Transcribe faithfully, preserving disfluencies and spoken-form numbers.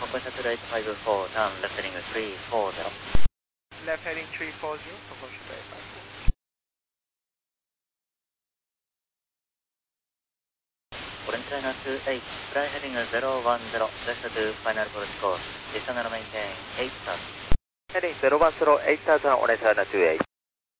Focal Satellite five four, down left heading three four zero. Left heading three four zero, Focal Satellite five four. Orange China two eight, fly heading zero one zero, left to final approach course. Descend and maintain eight thousand. Heading zero one zero, eight thousand, Orange China two eight.